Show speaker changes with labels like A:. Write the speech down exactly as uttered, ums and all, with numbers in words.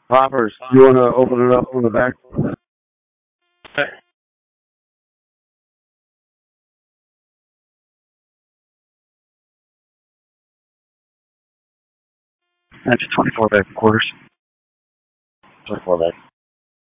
A: Poppers, you want to open it up on the back? That's twenty-four back quarters. twenty-four back.